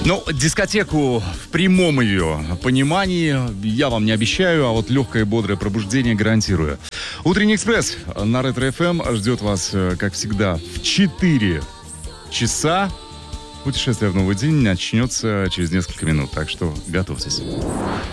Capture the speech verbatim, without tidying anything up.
Ну, дискотеку в прямом ее понимании я вам не обещаю, а вот легкое и бодрое пробуждение гарантирую. Утренний экспресс на Ретро-эф эм ждет вас, как всегда, в четыре часа. Путешествие в новый день начнется через несколько минут, так что готовьтесь.